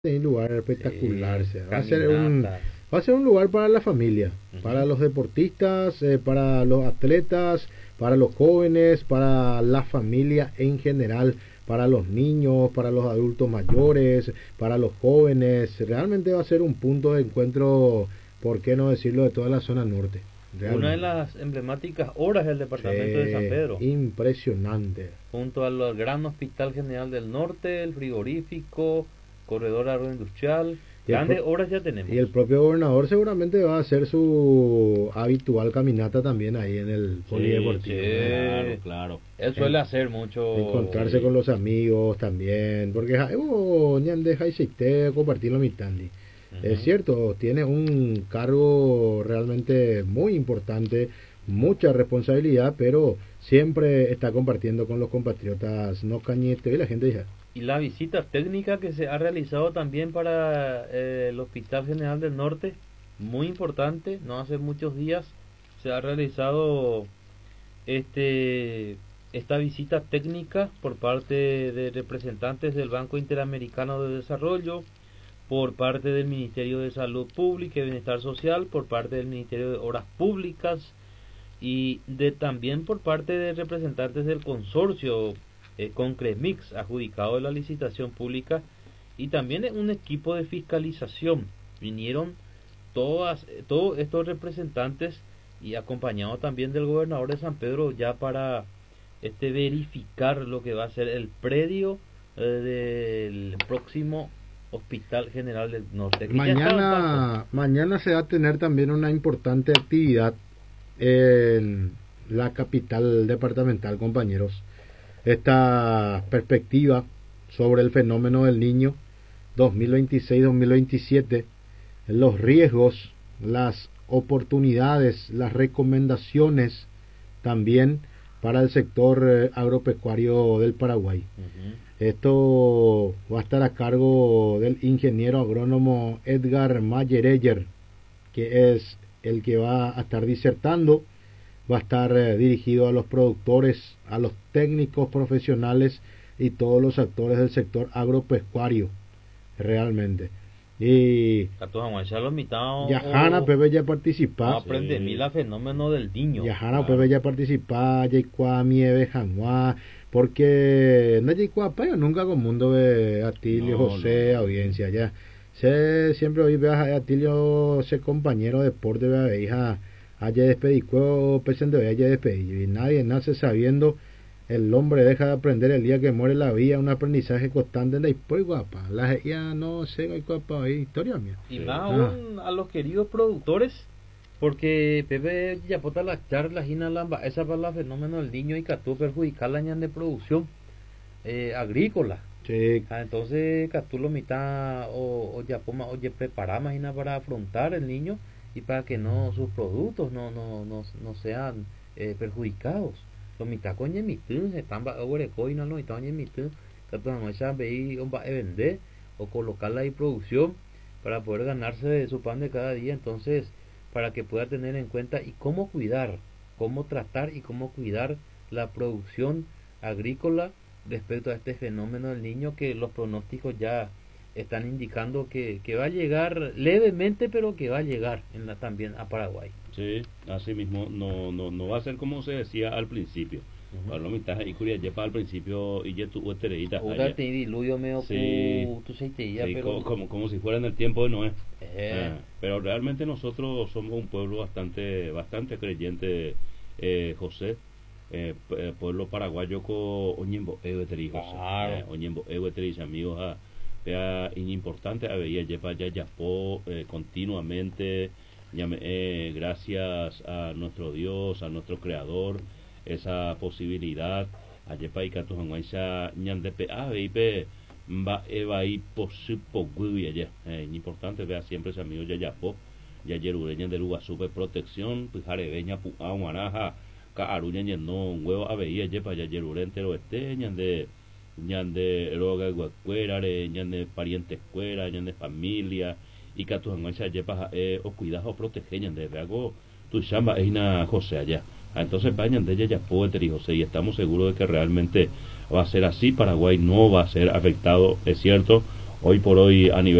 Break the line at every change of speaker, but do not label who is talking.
un lugar espectacular.
Caminatas.
Va a ser un lugar para la familia, para
Ujú.
los deportistas, para los atletas, para los jóvenes, para la familia en general, para los niños, para los adultos mayores, para los jóvenes. Realmente va a ser un punto de encuentro, ¿por qué no decirlo?, de toda la zona norte.
Una de
Realmente.
las emblemáticas obras del departamento de San Pedro,
Impresionante.
junto al Gran Hospital General del Norte, el frigorífico, corredor agroindustrial,
Y el,
grandes
pro-
obras ya tenemos.
y el propio gobernador seguramente va a hacer su habitual caminata también ahí en el
Sí,
polideportivo,
sí.
Claro, claro.
Él suele hacer mucho.
encontrarse
Sí.
con los amigos también, porque ñande jaisite compartirlo mitandi. Es
Ujú.
cierto, tiene un cargo realmente muy importante, mucha responsabilidad, pero siempre está compartiendo con los compatriotas no cañete y la gente dice,
Y la visita técnica que se ha realizado también para el Hospital General del Norte, muy importante, no hace muchos días se ha realizado este esta visita técnica por parte de representantes del Banco Interamericano de Desarrollo, por parte del Ministerio de Salud Pública y Bienestar Social, por parte del Ministerio de Obras Públicas y también por parte de representantes del consorcio Concremix, adjudicado de la licitación pública, y también un equipo de fiscalización. Vinieron todos estos representantes y acompañados también del gobernador de San Pedro ya para verificar lo que va a ser el predio del próximo Hospital General del Norte, que ya está en paso.
mañana se va a tener también una importante actividad en la capital departamental, compañeros. Esta perspectiva sobre el fenómeno del niño 2026-2027, los riesgos, las oportunidades, las recomendaciones también para el sector agropecuario del Paraguay.
Ujú.
Esto va a estar a cargo del ingeniero agrónomo Edgar Mayereyer, que es el que va a estar disertando. Va a estar dirigido a los productores, a los técnicos profesionales y todos los actores del sector agropecuario, realmente. Y
Ya lo mitad
Yahana Pepe ya
no
participa,
aprende
Sí.
mil a fenómeno del niño.
Yahana
Claro.
Pepe ya participa, Yaikua Mieve Janua, porque no Yaikua Payo nunca con mundo de Atilio,
No,
José,
no.
audiencia ya. Siempre hoy veas a Atilio, ese compañero de deporte, vea, hija, haya despedido, presente hoy haya despedido, y nadie nace sabiendo. El hombre deja de aprender el día que muere la vida, un aprendizaje constante de después, guapa. La ya no sé, guapa, historia mía.
Y
Sí.
más aún a los queridos productores, porque Pepe ya pota las charlas y nalamba, esa para el fenómeno del niño y catú perjudicar la ñan de producción agrícola.
Sí,
Entonces catú lo mitad o ya poma, oye, prepara imagina para afrontar el niño y para que no sus productos no sean perjudicados. Lo mitad con ñemitú, se están baoreco y no lo mitad ñemitú, catú no esa veí va a vender o colocarla en producción para poder ganarse de su pan de cada día. Entonces, para que pueda tener en cuenta y cómo cuidar, cómo tratar y cómo cuidar la producción agrícola respecto a este fenómeno del niño, que los pronósticos ya están indicando que va a llegar levemente, pero que va a llegar también a Paraguay.
Sí, así mismo, no va a ser como se decía al principio. Para lo mitad y curia yepa al principio y ya tu utereita
Ahora te diluyo medio
Sí.
tu seitilla,
sí,
pero
como si fuera en el tiempo de Noé.
eh,
Pero realmente nosotros somos un pueblo bastante creyente, José. Pueblo paraguayo con Oñembo Eveteri, José.
Claro.
Oñembo Eveteri, amigos, vea importante a veía yepa ya yapó continuamente. Gracias a nuestro Dios, a nuestro Creador, esa posibilidad. Ayepa y Catujanguaisa ñandepe veipe va eva y posipo gubi allá. Importante vea siempre ese amigo ya yapó. Ya yerureña de lugar super protección, pijare veña pu aguaraja, ka aruña no huevo a veía yepa ya yerurentero ñande roga guacuerare, ñande pariente escuela, ñande familia y Catujanguaisa yepa o cuidado o protege ñande veago tu chamba es una José allá. Entonces vayan de ella ya Poetry José y estamos seguros de que realmente va a ser así. Paraguay no va a ser afectado, es cierto, hoy por hoy a nivel